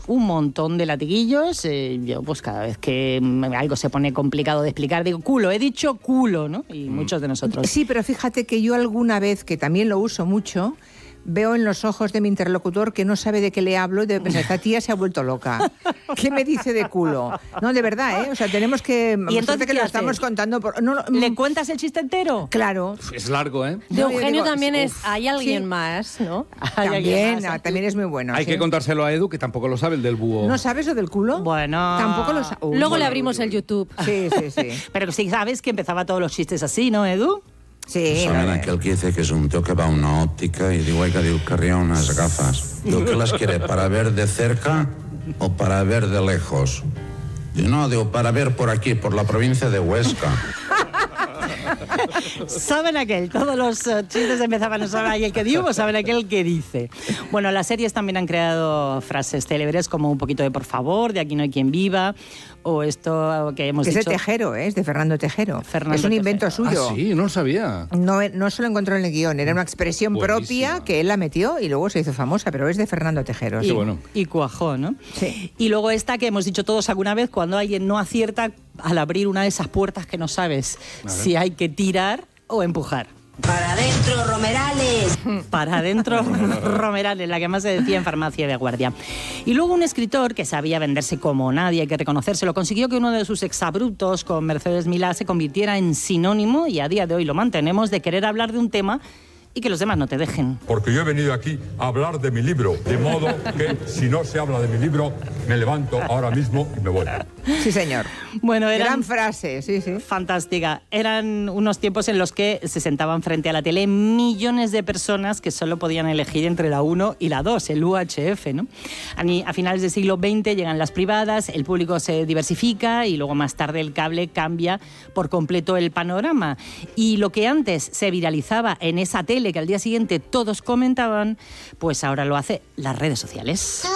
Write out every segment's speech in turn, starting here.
un montón de latiguillos. Yo, pues cada vez que algo se pone complicado de explicar, digo, culo, he dicho culo, ¿no? Y muchos de nosotros. Sí, pero fíjate que yo alguna vez, que también lo uso mucho, veo en los ojos de mi interlocutor que no sabe de qué le hablo y debe pensar, esta tía se ha vuelto loca. ¿Qué me dice de culo? No, de verdad, ¿eh? O sea, tenemos que... ¿Y entonces que lo estamos contando... ¿Le cuentas el chiste entero? Claro. Es largo, ¿eh? De Eugenio también es... uf, Hay alguien más, ¿no? También es muy bueno. Hay que contárselo a Edu, que tampoco lo sabe, el del búho. ¿No sabes lo del culo? Bueno... Tampoco lo sabe. Luego le abrimos el YouTube. Sí. Pero sí sabes que empezaba todos los chistes así, ¿no, Edu? Sí. Saben aquel que dice que es un tío que va a una óptica y digo, oiga, digo, querría unas gafas. Digo, ¿qué las quiere? ¿Para ver de cerca o para ver de lejos? Digo, no, digo, para ver por aquí, por la provincia de Huesca. ¿Saben aquel? Todos los chistes empezaban a saber aquel que digo, saben aquel que dice. Bueno, las series también han creado frases célebres como un poquito de por favor, de aquí no hay quien viva, o esto que hemos dicho... Es de Tejero, es de Fernando Tejero. Fernando es un invento Tejero. suyo. Ah, sí, no lo sabía. No se lo encontró en el guión, era una expresión Buenísima. propia que él la metió y luego se hizo famosa, pero es de Fernando Tejero. Qué bueno. Y cuajó, ¿no? Sí. Y luego esta que hemos dicho todos alguna vez, cuando alguien no acierta al abrir una de esas puertas que no sabes si hay que tirar o empujar. Para adentro, Romerales. Para adentro, Romerales, la que más se decía en farmacia de guardia. Y luego un escritor que sabía venderse como nadie, hay que reconocérselo, consiguió que uno de sus exabruptos con Mercedes Milá se convirtiera en sinónimo, y a día de hoy lo mantenemos, de querer hablar de un tema y que los demás no te dejen. Porque yo he venido aquí a hablar de mi libro, de modo que si no se habla de mi libro, me levanto ahora mismo y me voy. Sí, señor. Bueno, Gran frase, sí. Fantástica. Eran unos tiempos en los que se sentaban frente a la tele millones de personas que solo podían elegir entre la 1 y la 2, el UHF, ¿no? A finales del siglo XX llegan las privadas, el público se diversifica y luego más tarde el cable cambia por completo el panorama. Y lo que antes se viralizaba en esa tele que al día siguiente todos comentaban, pues ahora lo hace las redes sociales.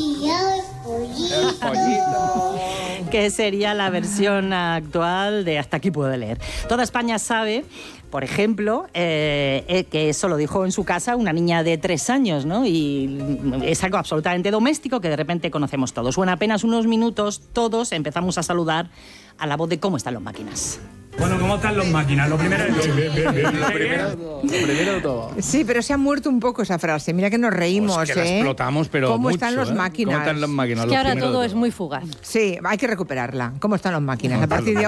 Que sería la versión actual de Hasta aquí puedo leer. Toda España sabe, por ejemplo, que eso lo dijo en su casa una niña de 3 años, ¿no? Y es algo absolutamente doméstico que de repente conocemos todos. O en apenas unos minutos todos empezamos a saludar a la voz de cómo están las máquinas. Bueno, ¿cómo están las máquinas? Lo primero de todo. Sí, pero se ha muerto un poco esa frase. Mira que nos reímos, Pues que la explotamos, pero ¿Cómo mucho, están las máquinas? ¿Cómo están las máquinas? Es que ahora todo es muy fugaz. Sí, hay que recuperarla. ¿Cómo están las máquinas? A partir de